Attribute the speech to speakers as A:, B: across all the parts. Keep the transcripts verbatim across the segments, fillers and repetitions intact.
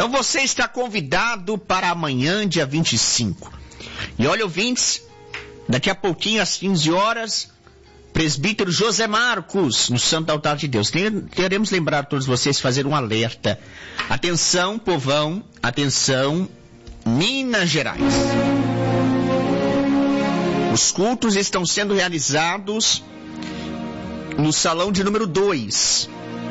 A: Então você está convidado para amanhã, dia vinte e cinco. E olha, ouvintes, daqui a pouquinho, às quinze horas, presbítero José Marcos, no Santo Altar de Deus. Queremos lembrar a todos vocês, fazer um alerta. Atenção, povão, atenção, Minas Gerais. Os cultos estão sendo realizados no salão de número dois.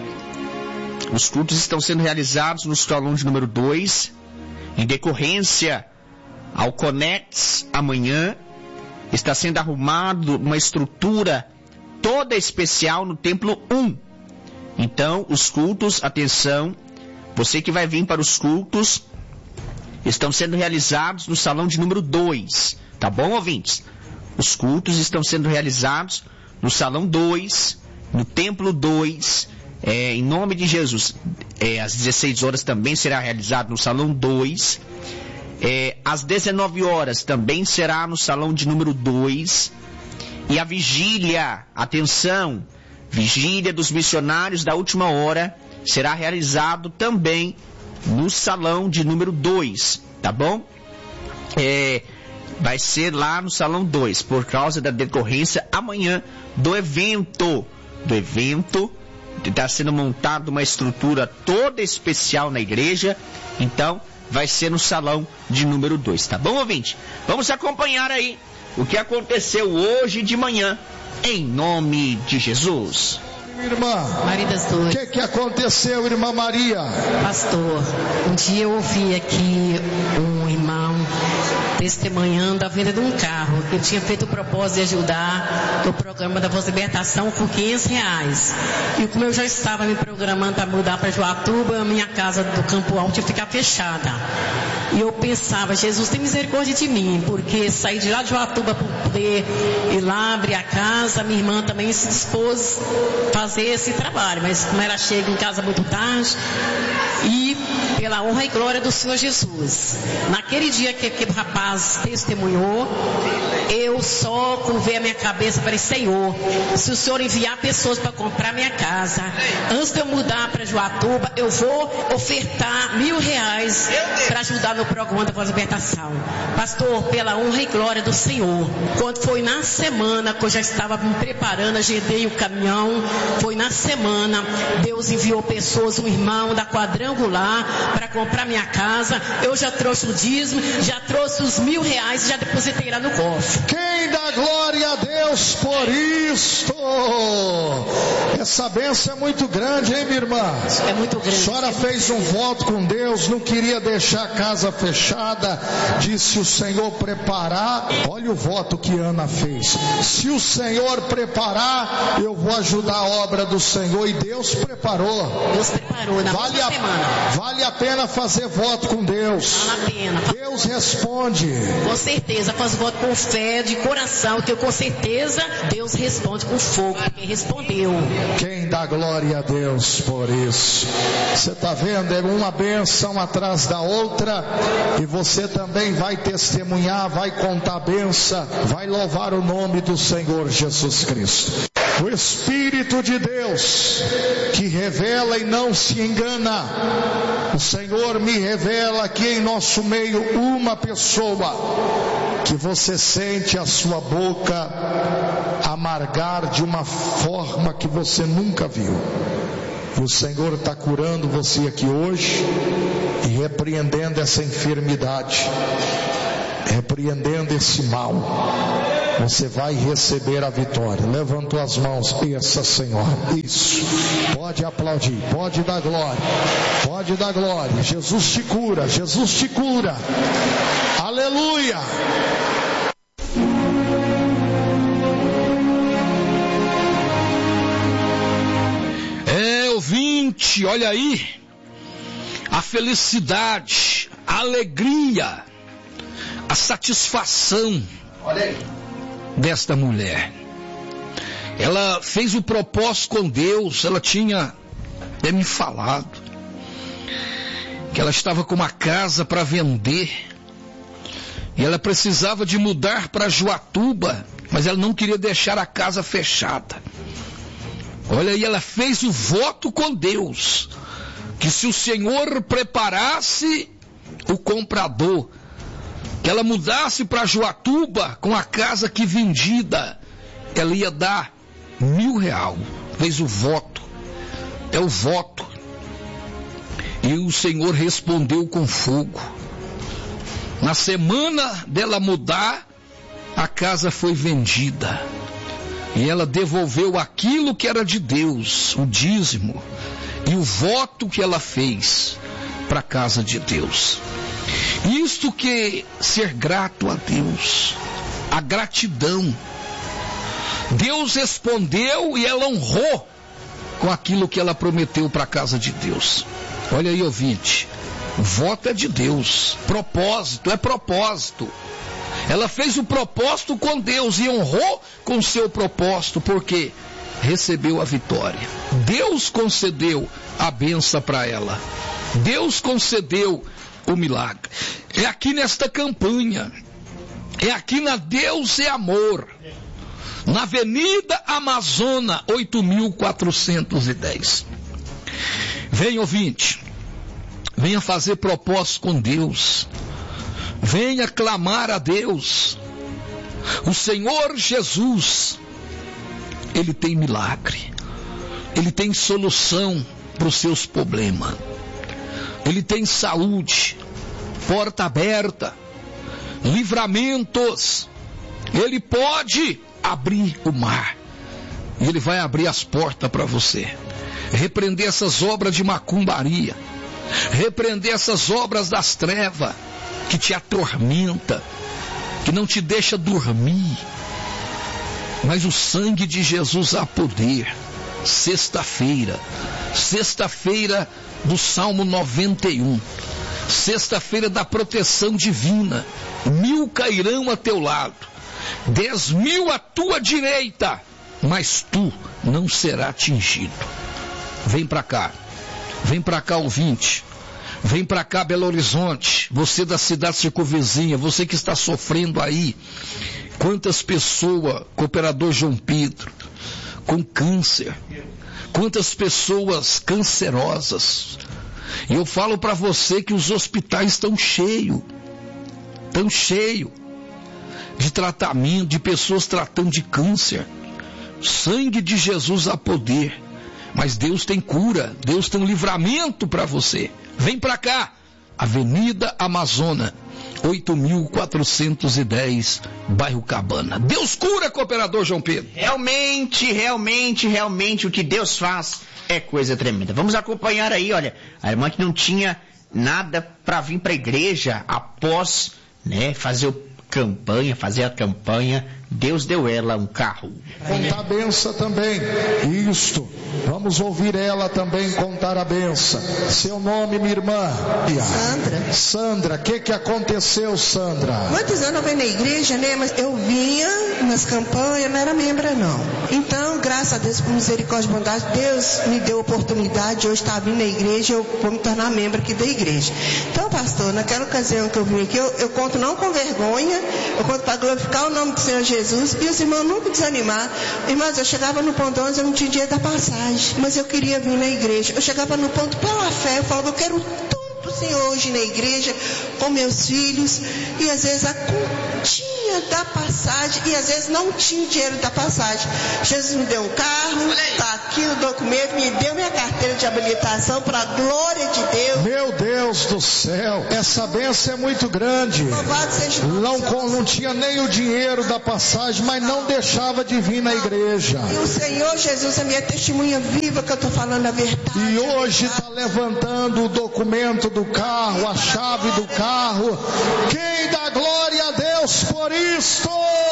A: Os cultos estão sendo realizados no salão de número dois, em decorrência ao Conex amanhã. Está sendo arrumado uma estrutura toda especial no Templo um. Então, os cultos, atenção, você que vai vir para os cultos, estão sendo realizados no salão de número dois. Tá bom, ouvintes? Os cultos estão sendo realizados no salão dois, no Templo dois, é, em nome de Jesus. É, às dezesseis horas também será realizado no salão dois. É, às dezenove horas também será no salão de número dois. E a vigília, atenção, vigília dos missionários da última hora, será realizado também no salão de número dois, tá bom? É, vai ser lá no salão dois, por causa da decorrência amanhã do evento. Do evento, está sendo montada uma estrutura toda especial na igreja, então vai ser no salão de número dois, tá bom, ouvinte? Vamos acompanhar aí o que aconteceu hoje de manhã, em nome de Jesus.
B: Irmã, o que, que aconteceu, irmã Maria?
C: Pastor, um dia eu ouvi aqui um irmão testemunhando a venda de um carro. Ele tinha feito o propósito de ajudar no programa da Voz Libertação com quinhentos reais. E como eu já estava me programando para mudar para Joatuba, a minha casa do Campo Alto ia ficar fechada. E eu pensava, Jesus tem misericórdia de mim, porque saí de lá de Joatuba para poder ir lá abrir a casa. Minha irmã também se dispôs a fazer esse trabalho, mas como ela chega em casa muito tarde, e pela honra e glória do Senhor Jesus, naquele dia que aquele rapaz testemunhou, eu só curvei a minha cabeça e falei, Senhor, se o Senhor enviar pessoas para comprar minha casa, antes de eu mudar para Joatuba, eu vou ofertar mil reais para ajudar no programa da Voz Libertação. Pastor, pela honra e glória do Senhor, quando foi na semana que eu já estava me preparando, agendei o caminhão, foi na semana, Deus enviou pessoas, um irmão da Quadrangular, para comprar minha casa. Eu já trouxe o dízimo, já trouxe os mil reais e já depositei lá no cofre.
B: Quem dá glória a Deus por isto? Essa bênção é muito grande, hein, minha irmã?
C: É muito grande.
B: A senhora fez um voto com Deus, não queria deixar a casa fechada, disse o Senhor preparar. Olha o voto que Ana fez. Se o Senhor preparar, eu vou ajudar a obra do Senhor, e Deus preparou.
C: Deus preparou na
B: vale a, semana. Vale a pena fazer voto com Deus.
C: Vale a pena.
B: Deus responde.
C: Com certeza, faz voto com fé, de coração, que eu, com certeza Deus responde com fogo, porque respondeu.
B: Quem dá glória a Deus por isso? Você está vendo? É uma bênção atrás da outra, e você também vai testemunhar, vai contar a bênção, vai louvar o nome do Senhor Jesus Cristo. O Espírito de Deus, que revela e não se engana, o Senhor me revela aqui em nosso meio uma pessoa que você sente a sua boca amargar de uma forma que você nunca viu. E o Senhor está curando você aqui hoje e repreendendo essa enfermidade, repreendendo esse mal. Você vai receber a vitória. Levantou as mãos. Essa, Senhor. Isso. Pode aplaudir. Pode dar glória. Pode dar glória. Jesus te cura. Jesus te cura. Aleluia.
D: É, ouvinte, olha aí. A felicidade, a alegria, a satisfação.
A: Olha aí.
D: Desta mulher. Ela fez o propósito com Deus. Ela tinha até me falado que ela estava com uma casa para vender e ela precisava de mudar para Joatuba, mas ela não queria deixar a casa fechada. Olha aí, ela fez o voto com Deus que se o Senhor preparasse o comprador, que ela mudasse para Joatuba com a casa que vendida, ela ia dar mil real. Fez o voto, é o voto. E o Senhor respondeu com fogo. Na semana dela mudar, a casa foi vendida. E ela devolveu aquilo que era de Deus, o dízimo, e o voto que ela fez para a casa de Deus. Isto que ser grato a Deus, a gratidão. Deus respondeu e ela honrou com aquilo que ela prometeu para a casa de Deus. Olha aí, ouvinte, o voto é de Deus, propósito é propósito. Ela fez o propósito com Deus e honrou com o seu propósito, porque recebeu a vitória. Deus concedeu a bênção para ela. Deus concedeu o milagre. É aqui nesta campanha, é aqui na Deus é Amor, na Avenida Amazônia, oito mil quatrocentos e dez. Venha, ouvinte, venha fazer propósito com Deus, venha clamar a Deus. O Senhor Jesus, Ele tem milagre, Ele tem solução para os seus problemas, Ele tem saúde, porta aberta, livramentos. Ele pode abrir o mar, e Ele vai abrir as portas para você, repreender essas obras de macumbaria, repreender essas obras das trevas que te atormenta, que não te deixa dormir. Mas o sangue de Jesus há poder. Sexta-feira, sexta-feira do Salmo noventa e um, sexta-feira da proteção divina. Mil cairão a teu lado, dez mil à tua direita, mas tu não será atingido. Vem para cá, vem para cá, ouvinte. Vem para cá, Belo Horizonte, você da cidade circunvizinha, você que está sofrendo aí. Quantas pessoas, cooperador João Pedro, com câncer, quantas pessoas cancerosas. E eu falo para você que os hospitais estão cheios, estão cheios de tratamento, de pessoas tratando de câncer. Sangue de Jesus há poder, mas Deus tem cura, Deus tem um livramento para você. Vem para cá, Avenida Amazônia, oito mil quatrocentos e dez, bairro Cabana. Deus cura, cooperador João Pedro.
A: Realmente, realmente, realmente o que Deus faz é coisa tremenda. Vamos acompanhar aí, olha, a irmã que não tinha nada para vir para a igreja após, né, fazer o campanha, fazer a campanha, Deus deu ela um carro.
B: Contar a benção também, isto, vamos ouvir ela também contar a benção. Seu nome, minha irmã?
E: Sandra.
B: Sandra, o que que aconteceu, Sandra?
E: Muitos anos eu venho na igreja, né, mas eu vinha nas campanhas, não era membro não. Então, graças a Deus, por misericórdia e bondade, Deus me deu a oportunidade de eu estar vindo na igreja, eu vou me tornar membro aqui da igreja. Então, pastor, naquela ocasião que eu vim aqui, eu, eu conto não com vergonha, eu conto para glorificar o nome do Senhor Jesus, e os irmãos nunca desanimar. Irmãos, eu chegava no ponto onze, eu não tinha dinheiro da passagem, mas eu queria vir na igreja. Eu chegava no ponto pela fé, eu falava, eu quero tanto o Senhor hoje na igreja, com meus filhos, e às vezes a continha da passagem, e às vezes não tinha dinheiro da passagem. Jesus me deu um carro, está aqui o documento, me deu minha carteira de habilitação, para a glória de Deus.
B: Meu Deus do céu, essa bênção é muito grande.
E: Louvado seja
B: Não, com, não tinha nem o dinheiro da passagem, mas não deixava de vir na igreja.
E: E o Senhor Jesus é minha testemunha viva que eu estou falando a verdade.
B: E hoje está levantando o documento do carro, a chave do carro. Quem dá glória a Deus por isto?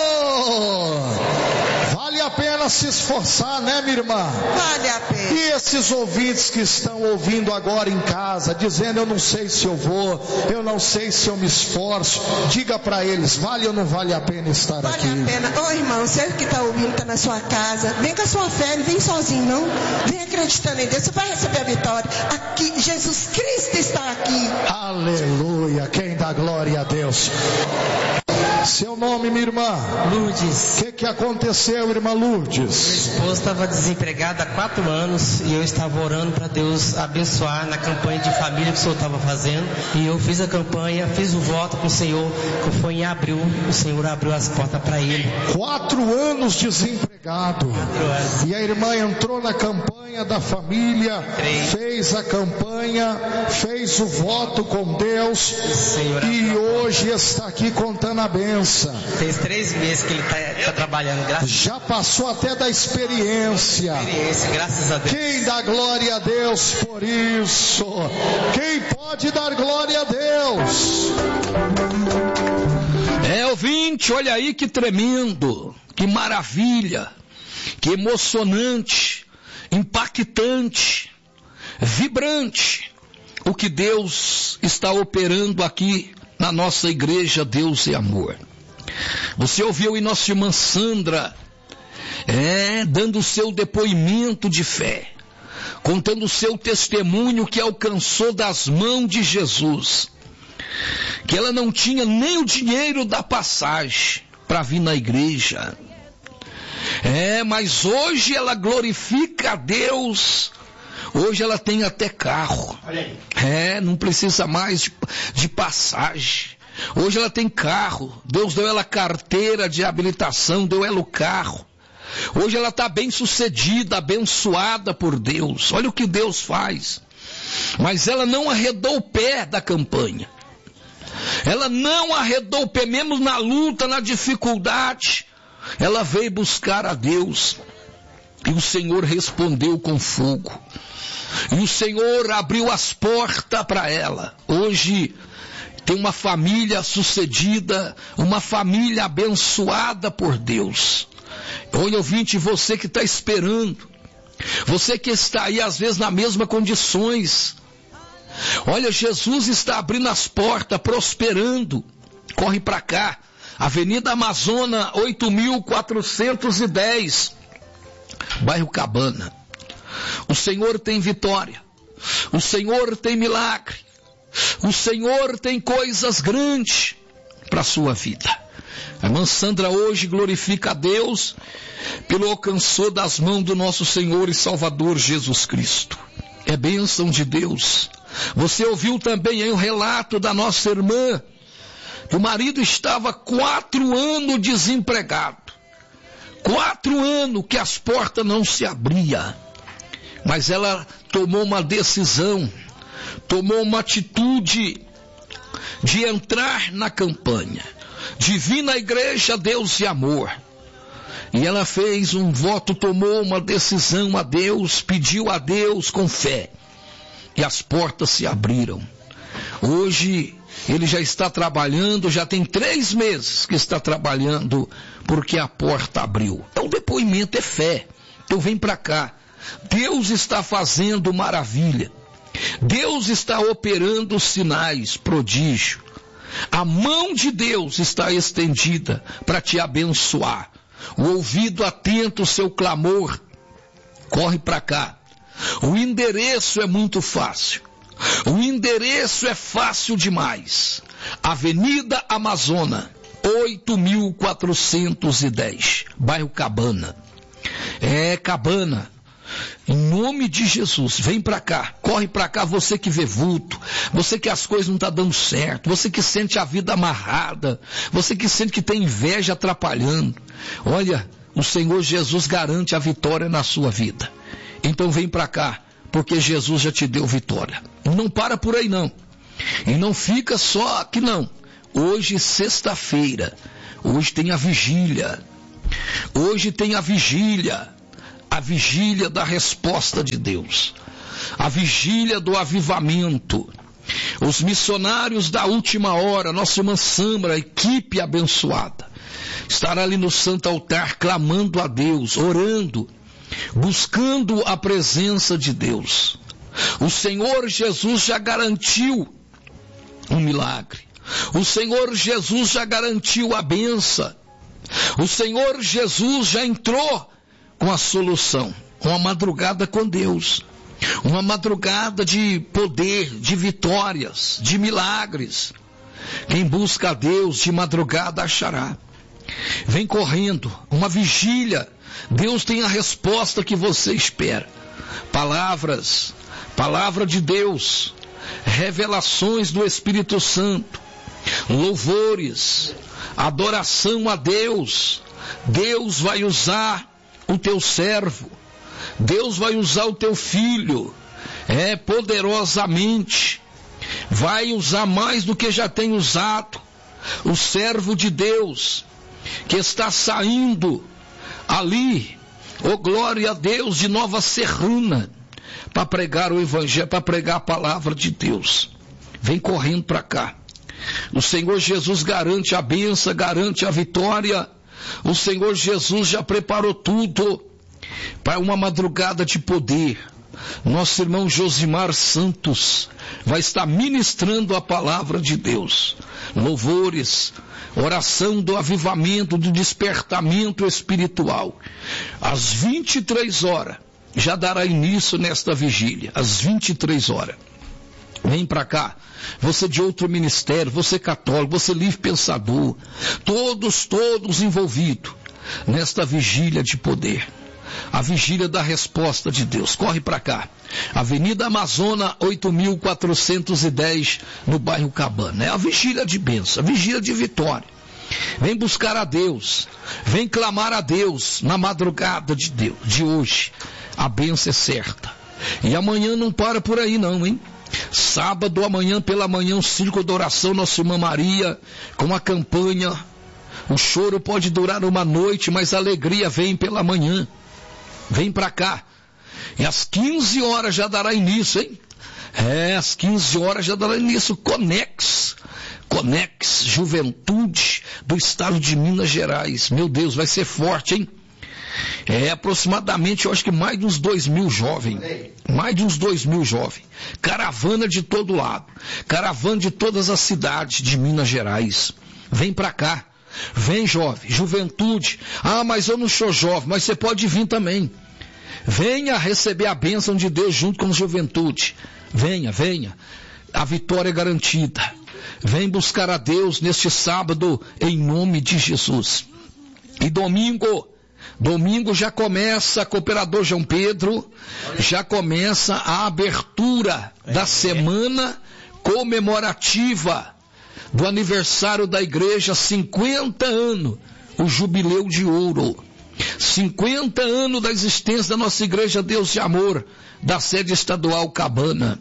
B: Vale a pena se esforçar, né, minha irmã?
E: Vale a pena.
B: E esses ouvintes que estão ouvindo agora em casa, dizendo, eu não sei se eu vou, eu não sei se eu me esforço, diga para eles, vale ou não vale a pena estar
E: vale
B: aqui?
E: Vale a pena. Ô irmão, você que está ouvindo, está na sua casa, vem com a sua fé, não vem sozinho não, vem acreditando em Deus, você vai receber a vitória. Aqui, Jesus Cristo está aqui.
B: Aleluia, quem dá glória a Deus? Seu nome, minha irmã?
F: Lourdes.
B: O que, que aconteceu, irmã Lourdes?
F: Minha esposa estava desempregada há quatro anos e eu estava orando para Deus abençoar na campanha de família que o Senhor estava fazendo. E eu fiz a campanha, fiz o voto com o Senhor, que foi em abril. O Senhor abriu as portas para ele.
B: Quatro anos desempregado.
F: Quatro anos.
B: E a irmã entrou na campanha da família,
F: Três.
B: fez a campanha, fez o voto com Deus
F: Senhor,
B: e hoje está aqui contando a benção.
F: fez três meses que ele está tá trabalhando, graças
B: Já passou até da experiência.
F: a Deus. Graças a Deus.
B: Quem dá glória a Deus por isso? Quem pode dar glória a Deus?
D: É, ouvinte, olha aí que tremendo, que maravilha, que emocionante, impactante, vibrante, o que Deus está operando aqui na nossa igreja Deus e Amor. Você ouviu aí nossa irmã Sandra, é, dando o seu depoimento de fé, contando o seu testemunho que alcançou das mãos de Jesus, que ela não tinha nem o dinheiro da passagem para vir na igreja. É, mas hoje ela glorifica a Deus. Hoje ela tem até carro. É, não precisa mais de, de passagem. Hoje ela tem carro. Deus deu ela carteira de habilitação, deu ela o carro. Hoje ela está bem sucedida, abençoada por Deus. Olha o que Deus faz. Mas ela não arredou o pé da campanha. Ela não arredou o pé, mesmo na luta, na dificuldade. Ela veio buscar a Deus. E o Senhor respondeu com fogo. E o Senhor abriu as portas para ela. Hoje tem uma família sucedida, uma família abençoada por Deus. Olha, ouvinte, você que está esperando, você que está aí às vezes nas mesmas condições. Olha, Jesus está abrindo as portas, prosperando. Corre para cá, Avenida Amazônia, oito mil quatrocentos e dez, bairro Cabana. O Senhor tem vitória, o Senhor tem milagre, o Senhor tem coisas grandes para a sua vida. A irmã Sandra hoje glorifica a Deus pelo alcançou das mãos do nosso Senhor e Salvador Jesus Cristo. É bênção de Deus. Você ouviu também aí o relato da nossa irmã, que o marido estava quatro anos desempregado. Quatro anos que as portas não se abriam. Mas ela tomou uma decisão, tomou uma atitude de entrar na campanha, de vir na igreja Deus e Amor. E ela fez um voto, tomou uma decisão a Deus, pediu a Deus com fé. E as portas se abriram. Hoje ele já está trabalhando, já tem três meses que está trabalhando, porque a porta abriu. Então o depoimento é fé. Então vem para cá. Deus está fazendo maravilha. Deus está operando sinais, prodígio. A mão de Deus está estendida para te abençoar. O ouvido atento ao seu clamor. Corre para cá. O endereço é muito fácil. O endereço é fácil demais. Avenida Amazônia, oito mil quatrocentos e dez, bairro Cabana. É, Cabana. Em nome de Jesus, vem pra cá, corre pra cá, você que vê vulto, você que as coisas não estão dando certo, você que sente a vida amarrada, você que sente que tem inveja atrapalhando. Olha, o Senhor Jesus garante a vitória na sua vida. Então vem pra cá, porque Jesus já te deu vitória. Não para por aí não. E não fica só aqui não. Hoje, sexta-feira, hoje tem a vigília. Hoje tem a vigília. A vigília da resposta de Deus. A vigília do avivamento. Os missionários da última hora, nossa irmã Sandra, equipe abençoada, estará ali no santo altar clamando a Deus, orando, buscando a presença de Deus. O Senhor Jesus já garantiu um milagre. O Senhor Jesus já garantiu a bênção. O Senhor Jesus já entrou com a solução. Uma madrugada com Deus. Uma madrugada de poder, de vitórias, de milagres. Quem busca a Deus de madrugada achará. Vem correndo, uma vigília. Deus tem a resposta que você espera. Palavras, palavra de Deus, revelações do Espírito Santo, louvores, adoração a Deus. Deus vai usar o teu servo, Deus vai usar o teu filho, é, poderosamente, vai usar mais do que já tem usado. O servo de Deus, que está saindo ali, oh glória a Deus, de Nova Serrana, para pregar o evangelho, para pregar a palavra de Deus. Vem correndo para cá. O Senhor Jesus garante a bênção, garante a vitória. O Senhor Jesus já preparou tudo para uma madrugada de poder. Nosso irmão Josimar Santos vai estar ministrando a palavra de Deus. Louvores, oração do avivamento, do despertamento espiritual. Às vinte e três horas, já dará início nesta vigília. Às vinte e três horas. Vem para cá, você de outro ministério, você católico, você livre pensador, todos, todos envolvidos nesta vigília de poder. A vigília da resposta de Deus. Corre para cá. Avenida Amazônia, oito mil quatrocentos e dez, no bairro Cabana. É a vigília de bênção, a vigília de vitória. Vem buscar a Deus. Vem clamar a Deus na madrugada de Deus, de hoje. A bênção é certa. E amanhã não para por aí não, hein? Sábado, amanhã pela manhã, o Círculo de Oração Nossa Irmã Maria, com a campanha. O choro pode durar uma noite, mas a alegria vem pela manhã. Vem para cá. E às quinze horas já dará início, hein? É, às quinze horas já dará início. Conex. Conex, Juventude do Estado de Minas Gerais. Meu Deus, vai ser forte, hein? É aproximadamente, eu acho que mais de uns dois mil jovens. Mais de uns dois mil jovens. Caravana de todo lado. Caravana de todas as cidades de Minas Gerais. Vem para cá. Vem, jovem, juventude. Ah, mas eu não sou jovem, mas você pode vir também. Venha receber a bênção de Deus junto com a juventude. Venha, venha. A vitória é garantida. Vem buscar a Deus neste sábado, em nome de Jesus. E domingo, domingo já começa, Cooperador João Pedro, já começa a abertura da semana comemorativa do aniversário da igreja, cinquenta anos, o jubileu de ouro. cinquenta anos da existência da nossa igreja Deus de Amor, da sede estadual Cabana.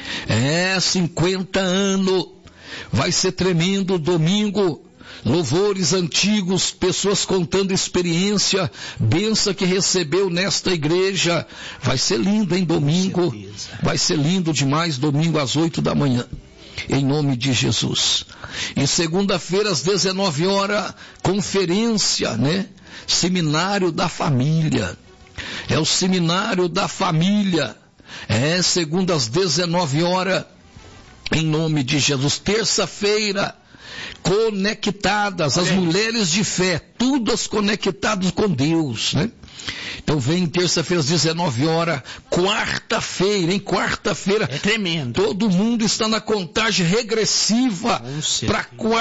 D: É, cinquenta anos. Vai ser tremendo domingo. Louvores antigos, pessoas contando experiência, bênção que recebeu nesta igreja. Vai ser lindo, hein, domingo? Vai ser lindo demais, domingo às oito da manhã. Em nome de Jesus. E segunda-feira às dezenove horas, conferência, né? Seminário da família. É o seminário da família. É segunda às dezenove horas, em nome de Jesus. Terça-feira, conectadas, as mulheres de fé, todas conectadas com Deus, né? Então vem terça-feira às dezenove horas, quarta-feira, hein? Quarta-feira.
A: É tremendo.
D: Todo mundo está na contagem regressiva para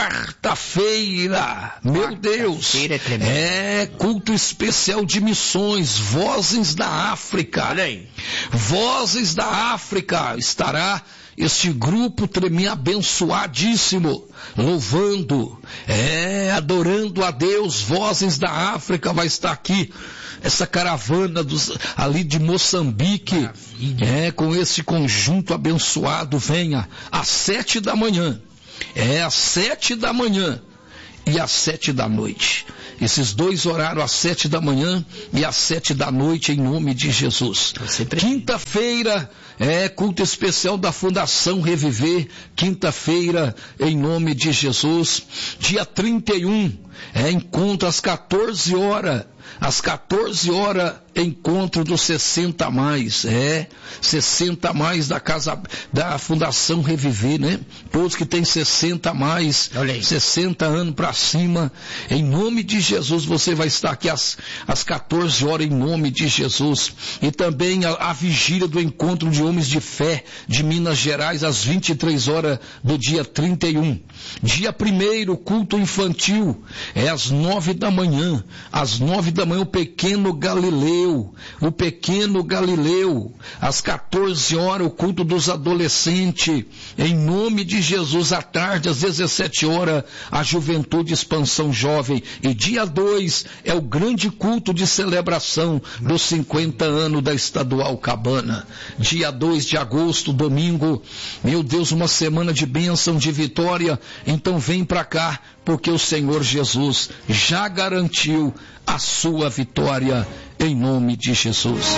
D: quarta-feira. Meu Deus.
A: É tremendo.
D: É culto especial de missões, Vozes da África.
A: Olha aí.
D: Vozes da África. Estará este grupo tremendo, abençoadíssimo, louvando, é, adorando a Deus. Vozes da África vai estar aqui, essa caravana dos, ali de Moçambique, é, com esse conjunto abençoado. Venha às sete da manhã, é, às sete da manhã e às sete da noite. Esses dois horários, às sete da manhã e às sete da noite, em nome de Jesus. Quinta-feira, é culto especial da Fundação Reviver, quinta-feira, em nome de Jesus. Dia trinta e um, é encontro às quatorze horas. Às quatorze horas, encontro dos sessenta a mais, é, sessenta a mais da casa, da Fundação Reviver, né? Todos que têm sessenta a mais, sessenta anos para cima, em nome de Jesus, você vai estar aqui às, às quatorze horas, em nome de Jesus. E também a, a vigília do encontro de Homens de Fé de Minas Gerais, às vinte e três horas do dia trinta e um. Dia primeiro, culto infantil, é às nove da manhã. Às nove da manhã, o pequeno Galileu, o pequeno Galileu. Às quatorze horas, o culto dos adolescentes. Em nome de Jesus, à tarde, às dezessete horas, a Juventude Expansão Jovem. E dia dois é o grande culto de celebração dos cinquenta anos da Estadual Cabana. Dia dois de agosto, domingo. Meu Deus, uma semana de bênção, de vitória. Então vem para cá, porque o Senhor Jesus já garantiu a sua vitória, em nome de Jesus.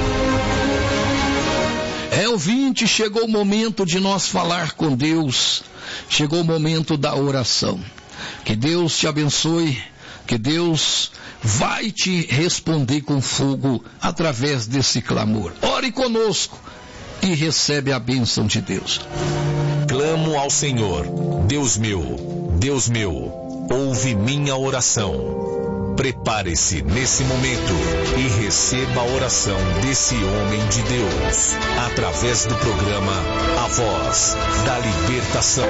D: É, ouvinte, chegou o momento de nós falar com Deus. Chegou o momento da oração. Que Deus te abençoe, que Deus vai te responder com fogo através desse clamor. Ore conosco e recebe a bênção de Deus.
G: Clamo ao Senhor, Deus meu, Deus meu, ouve minha oração. Prepare-se nesse momento e receba a oração desse homem de Deus, através do programa A Voz da Libertação.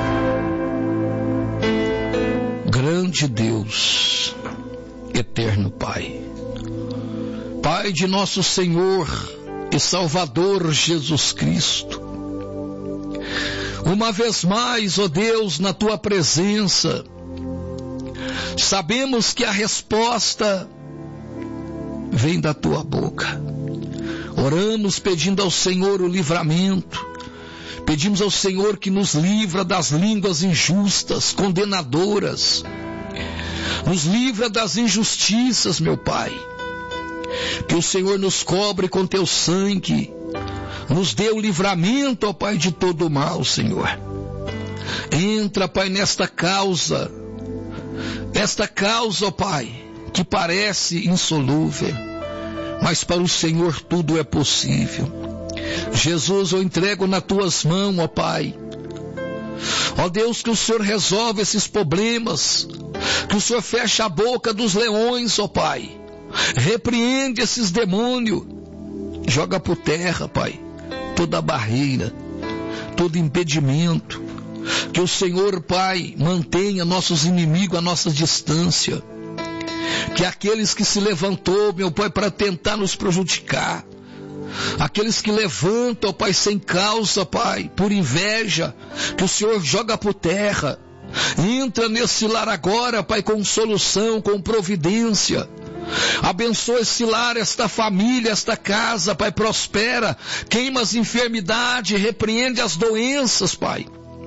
D: Grande Deus, eterno Pai, Pai de nosso Senhor e Salvador Jesus Cristo, uma vez mais, ó Deus, na Tua presença, sabemos que a resposta vem da Tua boca. Oramos pedindo ao Senhor o livramento, pedimos ao Senhor que nos livra das línguas injustas, condenadoras, nos livra das injustiças, meu Pai, que o Senhor nos cobre com Teu sangue, nos dê o livramento, ó Pai, de todo o mal, Senhor. Entra, Pai, nesta causa, esta causa, ó Pai, que parece insolúvel, mas para o Senhor tudo é possível. Jesus, eu entrego nas Tuas mãos, ó Pai. Ó Deus, que o Senhor resolve esses problemas, que o Senhor feche a boca dos leões, ó Pai. Repreende esses demônios, joga por terra, Pai, toda barreira, todo impedimento. Que o Senhor, Pai, mantenha nossos inimigos à nossa distância. Que aqueles que se levantou, meu Pai, para tentar nos prejudicar, aqueles que levantam, Pai, sem causa, Pai, por inveja, que o Senhor joga por terra. Entra nesse lar agora, Pai, com solução, com providência. Abençoa esse lar, esta família, esta casa, Pai, prospera. Queima as enfermidades, repreende as doenças, Pai.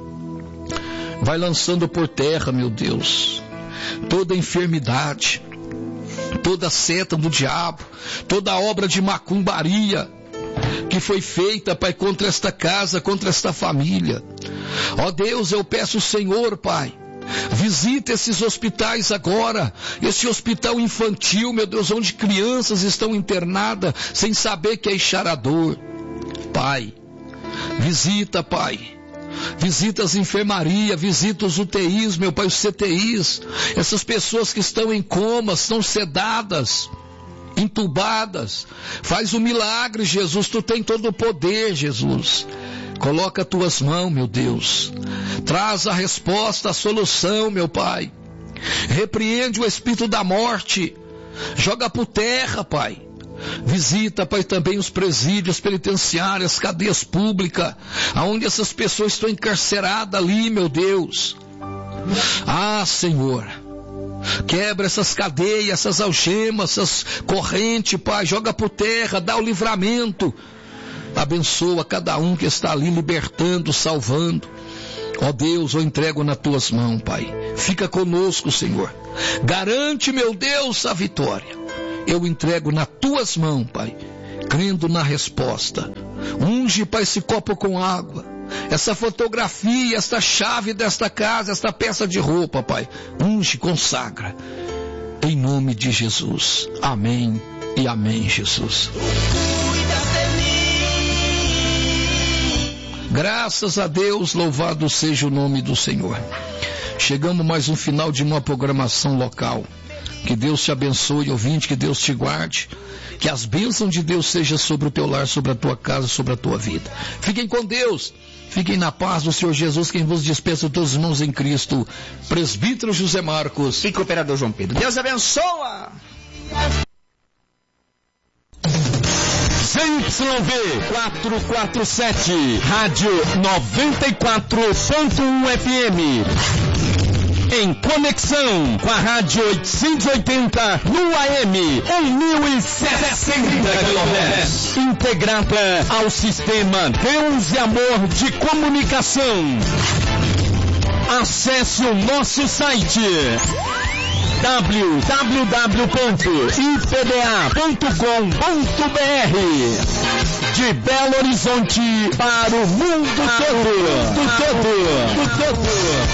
D: Vai lançando por terra, meu Deus, toda enfermidade, toda seta do diabo, toda obra de macumbaria que foi feita, Pai, contra esta casa, contra esta família. Ó Deus, eu peço, Senhor, Pai, visita esses hospitais agora, esse hospital infantil, meu Deus, onde crianças estão internadas sem saber que é enxarador. Pai, visita, Pai. Visita as enfermarias, visita os U T Is, meu Pai, os C T Is, essas pessoas que estão em coma, estão sedadas, entubadas. Faz um milagre, Jesus, Tu tem todo o poder, Jesus. Coloca as Tuas mãos, meu Deus. Traz a resposta, a solução, meu Pai. Repreende o espírito da morte. Joga por terra, Pai. Visita, Pai, também os presídios penitenciários, as cadeias públicas, aonde essas pessoas estão encarceradas ali, meu Deus. Ah, Senhor, quebra essas cadeias, essas algemas, essas correntes, Pai, joga por terra, dá o livramento. Abençoa cada um que está ali libertando, salvando. Ó Deus, eu entrego nas Tuas mãos, Pai. Fica conosco, Senhor. Garante, meu Deus, a vitória. Eu entrego nas Tuas mãos, Pai, crendo na resposta. Unge, Pai, esse copo com água, essa fotografia, esta chave desta casa, esta peça de roupa, Pai. Unge, consagra. Em nome de Jesus. Amém e amém, Jesus. Graças a Deus, louvado seja o nome do Senhor. Chegamos mais um final de uma programação local. Que Deus te abençoe, ouvinte, que Deus te guarde. Que as bênçãos de Deus sejam sobre o teu lar, sobre a tua casa, sobre a tua vida. Fiquem com Deus. Fiquem na paz do Senhor Jesus, quem vos despeça, teus irmãos em Cristo. Presbítero José Marcos
A: e cooperador João Pedro. Deus abençoa!
H: Z Y V quatrocentos e quarenta e sete, Rádio noventa e quatro ponto um F M. Em conexão com a Rádio oitocentos e oitenta no A M, mil e sessenta quilohertz. Integrada ao sistema Deus e Amor de Comunicação. Acesse o nosso site w w w ponto i p d a ponto com ponto b r. De Belo Horizonte para o mundo todo. Mundo todo. Mundo todo.